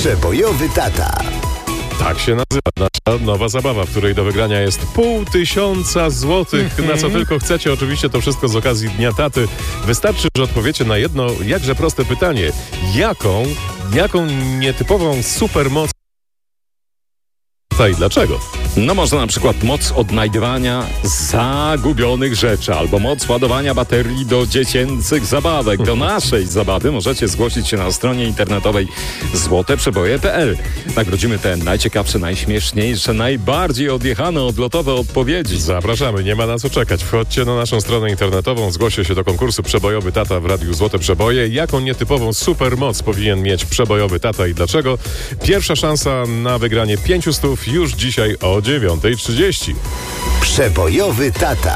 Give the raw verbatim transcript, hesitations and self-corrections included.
Przebojowy tata. Tak się nazywa nasza nowa zabawa, w której do wygrania jest pół tysiąca złotych. Na co tylko chcecie. Oczywiście to wszystko z okazji Dnia Taty. Wystarczy, że odpowiecie na jedno jakże proste pytanie. Jaką, jaką nietypową supermoc i dlaczego? No można na przykład moc odnajdywania zagubionych rzeczy albo moc ładowania baterii do dziecięcych zabawek. Do naszej zabawy możecie zgłosić się na stronie internetowej złote przeboje kropka p l. Nagrodzimy te najciekawsze, najśmieszniejsze, najbardziej odjechane, odlotowe odpowiedzi. Zapraszamy, nie ma na co czekać. Wchodźcie na naszą stronę internetową, zgłoście się do konkursu Przebojowy Tata w Radiu Złote Przeboje. Jaką nietypową supermoc powinien mieć Przebojowy Tata i dlaczego? Pierwsza szansa na wygranie pięciu stów już dzisiaj o dziewiątej trzydzieści. Przebojowy tata.